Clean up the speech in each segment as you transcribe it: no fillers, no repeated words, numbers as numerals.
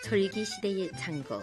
철기 시대의 창거.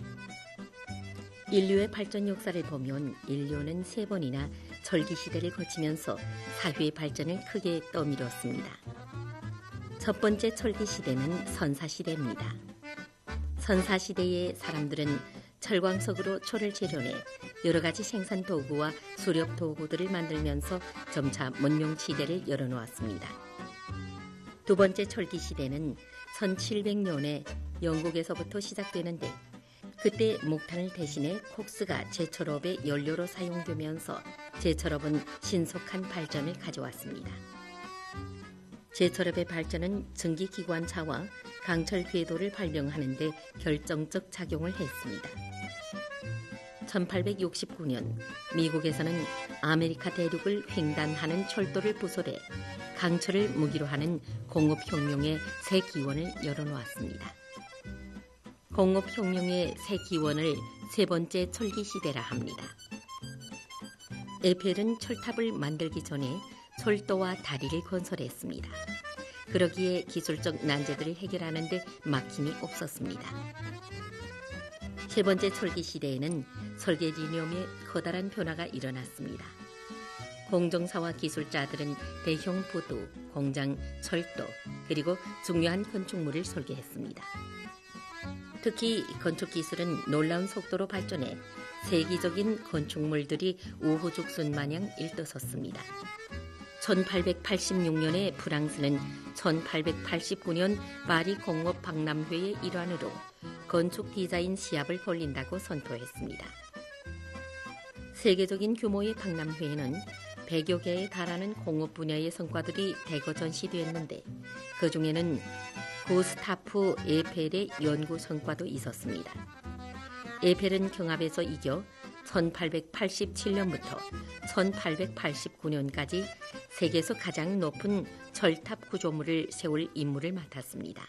인류의 발전 역사를 보면 인류는 3번이나 철기 시대를 거치면서 사회의 발전을 크게 떠밀었습니다. 첫 번째 철기 시대는 선사시대입니다. 선사시대의 사람들은 철광석으로 철을 재련해 여러 가지 생산 도구와 수렵 도구들을 만들면서 점차 문명 시대를 열어놓았습니다. 두 번째 철기 시대는 1700년에 영국에서부터 시작되는데 그때 목탄을 대신해 콕스가 제철업의 연료로 사용되면서 제철업은 신속한 발전을 가져왔습니다. 제철업의 발전은 증기기관차와 강철 궤도를 발명하는 데 결정적 작용을 했습니다. 1869년 미국에서는 아메리카 대륙을 횡단하는 철도를 부설해 강철을 무기로 하는 공업혁명의 새 기원을 열어놓았습니다. 공업혁명의 새 기원을 세 번째 철기 시대라 합니다. 에펠은 철탑을 만들기 전에 철도와 다리를 건설했습니다. 그러기에 기술적 난제들을 해결하는 데 막힘이 없었습니다. 세 번째 철기 시대에는 설계 개념에 커다란 변화가 일어났습니다. 공정사와 기술자들은 대형 부두, 공장, 철도, 그리고 중요한 건축물을 설계했습니다. 특히 건축기술은 놀라운 속도로 발전해 세계적인 건축물들이 우후죽순 마냥 일떠섰습니다. 1886년에 프랑스는 1889년 파리 공업 박람회의 일환으로 건축 디자인 시합을 벌린다고 선포했습니다. 세계적인 규모의 박람회에는 100여 개에 달하는 공업 분야의 성과들이 대거 전시되었는데 그 중에는 구스타프 에펠의 연구 성과도 있었습니다. 에펠은 경합에서 이겨 1887년부터 1889년까지 세계에서 가장 높은 철탑 구조물을 세울 임무를 맡았습니다.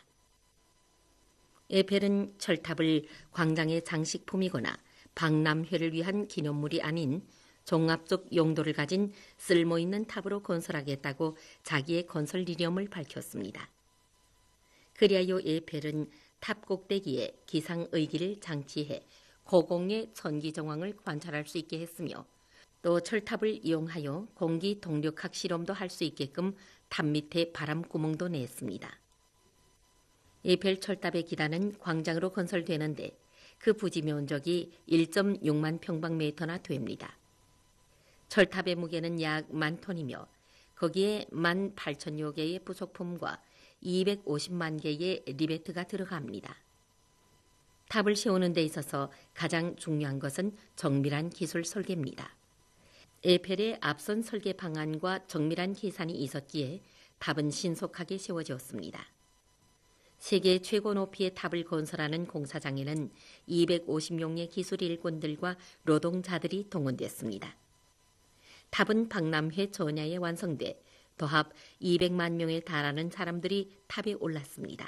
에펠은 철탑을 광장의 장식품이거나 박람회를 위한 기념물이 아닌 종합적 용도를 가진 쓸모있는 탑으로 건설하겠다고 자기의 건설 이념을 밝혔습니다. 그리하여 에펠은 탑 꼭대기에 기상의기를 장치해 고공의 전기 정황을 관찰할 수 있게 했으며 또 철탑을 이용하여 공기 동력학 실험도 할 수 있게끔 탑 밑에 바람구멍도 냈습니다. 에펠 철탑의 기단은 광장으로 건설되는데 그 부지 면적이 1.6만 평방미터나 됩니다. 철탑의 무게는 약 10,000톤이며 거기에 18,000여 개의 부속품과 250만 개의 리베트가 들어갑니다. 탑을 세우는 데 있어서 가장 중요한 것은 정밀한 기술 설계입니다. 에펠의 앞선 설계 방안과 정밀한 계산이 있었기에 탑은 신속하게 세워졌습니다. 세계 최고 높이의 탑을 건설하는 공사장에는 250명의 기술 일꾼들과 노동자들이 동원됐습니다. 탑은 박람회 전야에 완성돼 도합 200만 명에 달하는 사람들이 탑에 올랐습니다.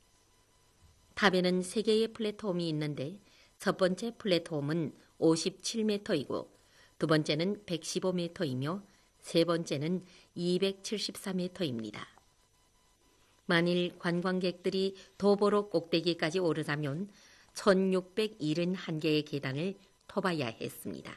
탑에는 3개의 플랫폼이 있는데 첫 번째 플랫폼은 57m이고 두 번째는 115m이며 세 번째는 274m입니다. 만일 관광객들이 도보로 꼭대기까지 오르자면 1671개의 계단을 터봐야 했습니다.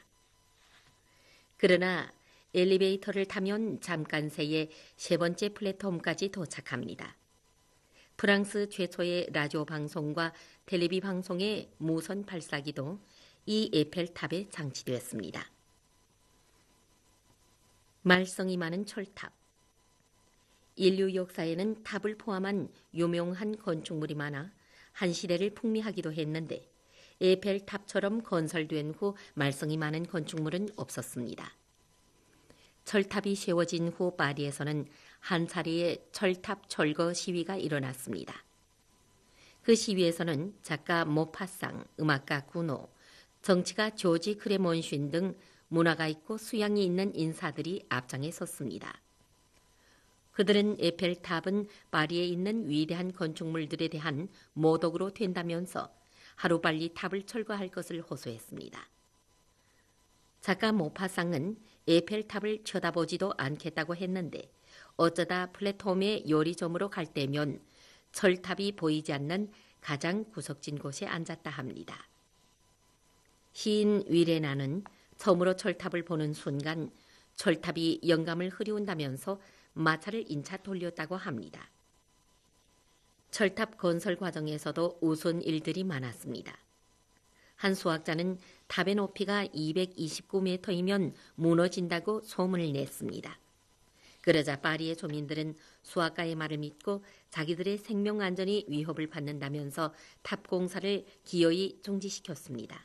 그러나 엘리베이터를 타면 잠깐 새에 세 번째 플랫폼까지 도착합니다. 프랑스 최초의 라디오 방송과 텔레비 방송의 무선 발사기도 이 에펠탑에 장치되었습니다. 말썽이 많은 철탑. 인류 역사에는 탑을 포함한 유명한 건축물이 많아 한 시대를 풍미하기도 했는데 에펠탑처럼 건설된 후 말썽이 많은 건축물은 없었습니다. 철탑이 세워진 후 파리에서는 한 차례의 철탑 철거 시위가 일어났습니다. 그 시위에서는 작가 모파상, 음악가 구노, 정치가 조지 크레몬쉰 등 문화가 있고 수양이 있는 인사들이 앞장에 섰습니다. 그들은 에펠탑은 파리에 있는 위대한 건축물들에 대한 모독으로 된다면서 하루빨리 탑을 철거할 것을 호소했습니다. 작가 모파상은 에펠탑을 쳐다보지도 않겠다고 했는데 어쩌다 플랫폼의 요리점으로 갈 때면 철탑이 보이지 않는 가장 구석진 곳에 앉았다 합니다. 시인 위레나는 처음으로 철탑을 보는 순간 철탑이 영감을 흐리운다면서 마차를 인차 돌렸다고 합니다. 철탑 건설 과정에서도 우스운 일들이 많았습니다. 한 수학자는 탑의 높이가 229m이면 무너진다고 소문을 냈습니다. 그러자 파리의 조민들은 수학가의 말을 믿고 자기들의 생명 안전이 위협을 받는다면서 탑 공사를 기어이 중지시켰습니다.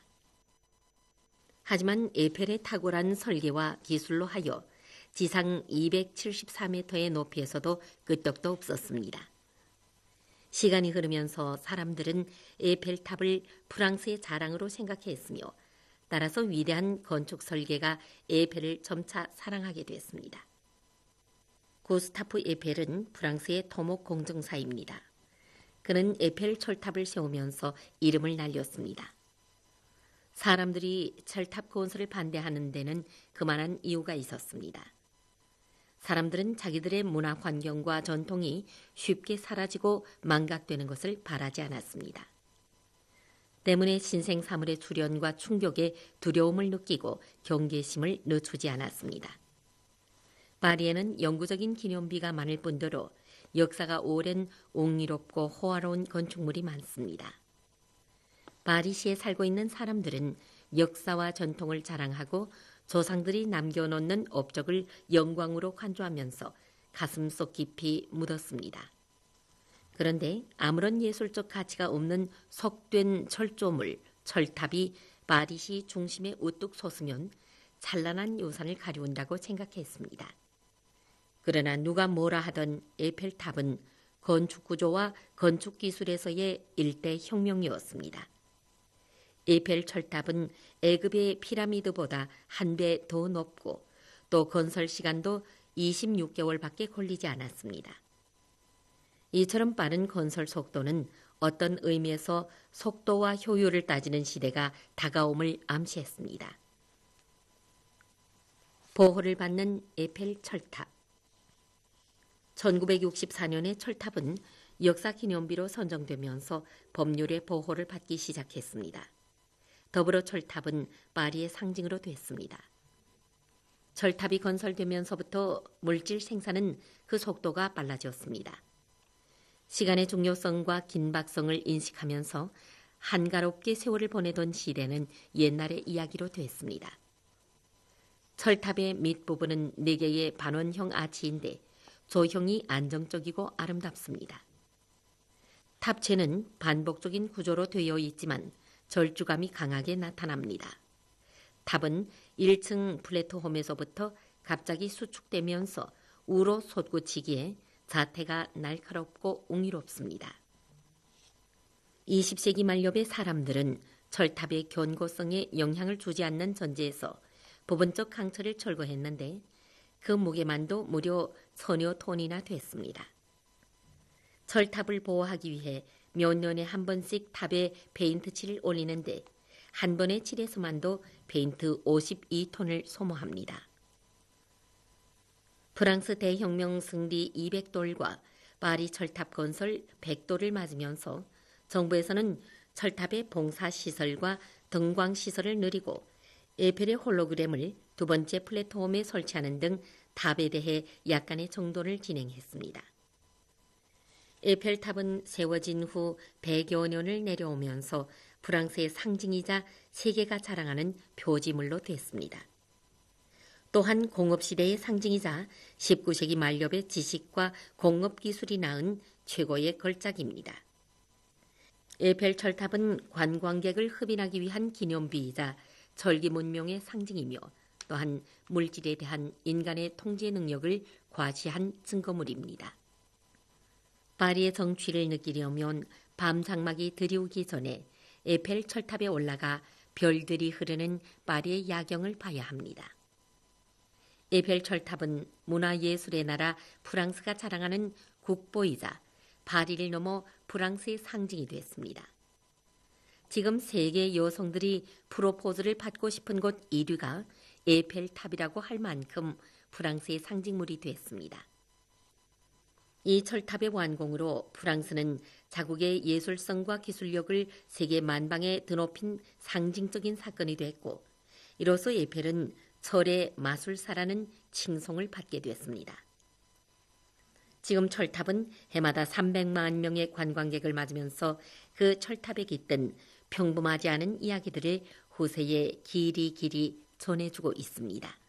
하지만 에펠의 탁월한 설계와 기술로 하여 지상 274m의 높이에서도 끄떡도 없었습니다. 시간이 흐르면서 사람들은 에펠탑을 프랑스의 자랑으로 생각했으며 따라서 위대한 건축 설계가 에펠을 점차 사랑하게 됐습니다. 구스타프 에펠은 프랑스의 토목 공정사입니다. 그는 에펠 철탑을 세우면서 이름을 날렸습니다. 사람들이 철탑 건설을 반대하는 데는 그만한 이유가 있었습니다. 사람들은 자기들의 문화 환경과 전통이 쉽게 사라지고 망각되는 것을 바라지 않았습니다. 때문에 신생 사물의 출현과 충격에 두려움을 느끼고 경계심을 늦추지 않았습니다. 파리에는 영구적인 기념비가 많을 뿐더러 역사가 오랜 옹이롭고 호화로운 건축물이 많습니다. 파리시에 살고 있는 사람들은 역사와 전통을 자랑하고 조상들이 남겨놓는 업적을 영광으로 간주하면서 가슴속 깊이 묻었습니다. 그런데 아무런 예술적 가치가 없는 석된 철조물, 철탑이 파리시 중심에 우뚝 솟으면 찬란한 유산을 가리운다고 생각했습니다. 그러나 누가 뭐라 하던 에펠탑은 건축구조와 건축기술에서의 일대 혁명이었습니다. 에펠 철탑은 애굽의 피라미드보다 한 배 더 높고 또 건설 시간도 26개월밖에 걸리지 않았습니다. 이처럼 빠른 건설 속도는 어떤 의미에서 속도와 효율을 따지는 시대가 다가옴을 암시했습니다. 보호를 받는 에펠 철탑. 1964년에 철탑은 역사기념비로 선정되면서 법률의 보호를 받기 시작했습니다. 더불어 철탑은 파리의 상징으로 됐습니다. 철탑이 건설되면서부터 물질 생산은 그 속도가 빨라졌습니다. 시간의 중요성과 긴박성을 인식하면서 한가롭게 세월을 보내던 시대는 옛날의 이야기로 됐습니다. 철탑의 밑부분은 4개의 반원형 아치인데 조형이 안정적이고 아름답습니다. 탑체는 반복적인 구조로 되어 있지만 절주감이 강하게 나타납니다. 탑은 1층 플랫폼에서부터 갑자기 수축되면서 우로 솟구치기에 자태가 날카롭고 옹이롭습니다. 20세기 말엽의 사람들은 철탑의 견고성에 영향을 주지 않는 전제에서 부분적 강철을 철거했는데 그 무게만도 무려 1000여 톤이나 됐습니다. 철탑을 보호하기 위해 몇 년에 한 번씩 탑에 페인트 칠을 올리는데 한 번의 칠에서만도 페인트 52톤을 소모합니다. 프랑스 대혁명 승리 200돌과 파리 철탑 건설 100돌을 맞으면서 정부에서는 철탑의 봉사시설과 등광시설을 늘리고 에펠의 홀로그램을 2번째 플랫폼에 설치하는 등 탑에 대해 약간의 정돈을 진행했습니다. 에펠탑은 세워진 후 100여 년을 내려오면서 프랑스의 상징이자 세계가 자랑하는 표지물로 됐습니다. 또한 공업시대의 상징이자 19세기 말엽의 지식과 공업기술이 낳은 최고의 걸작입니다. 에펠 철탑은 관광객을 흡인하기 위한 기념비이자 절기문명의 상징이며 또한 물질에 대한 인간의 통제 능력을 과시한 증거물입니다. 파리의 정취를 느끼려면 밤 장막이 들이오기 전에 에펠 철탑에 올라가 별들이 흐르는 파리의 야경을 봐야 합니다. 에펠 철탑은 문화예술의 나라 프랑스가 자랑하는 국보이자 파리를 넘어 프랑스의 상징이 됐습니다. 지금 세계 여성들이 프로포즈를 받고 싶은 곳 1위가 에펠탑이라고 할 만큼 프랑스의 상징물이 됐습니다. 이 철탑의 완공으로 프랑스는 자국의 예술성과 기술력을 세계 만방에 드높인 상징적인 사건이 됐고 이로써 에펠은 철의 마술사라는 칭송을 받게 되었습니다. 지금 철탑은 해마다 300만 명의 관광객을 맞으면서 그 철탑에 깃든 평범하지 않은 이야기들을 후세에 길이 전해주고 있습니다.